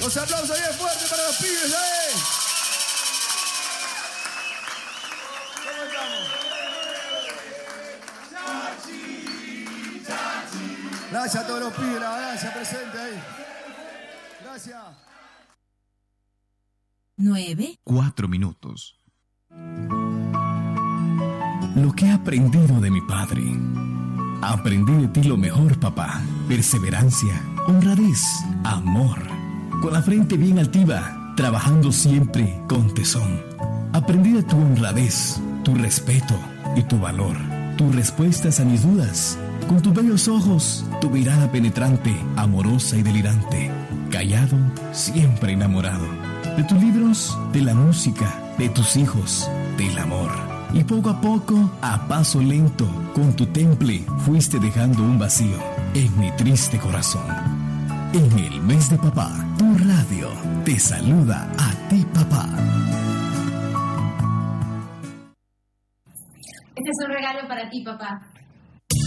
Los aplausos bien fuertes para los pibes, ¿eh? ¿Cómo estamos? Gracias a todos los pibes, la gracias presente ahí. Gracias. 4 minutos. Lo que he aprendido de mi padre. Aprendí de ti lo mejor, papá. Perseverancia, honradez, amor. Con la frente bien altiva, trabajando siempre con tesón. Aprendí de tu honradez, tu respeto y tu valor. Tus respuestas a mis dudas. Con tus bellos ojos, tu mirada penetrante, amorosa y delirante. Callado, siempre enamorado. De tus libros, de la música, de tus hijos, del amor. Y poco a poco, a paso lento, con tu temple, fuiste dejando un vacío en mi triste corazón. En el mes de papá, tu radio te saluda a ti, papá. Este es un regalo para ti, papá.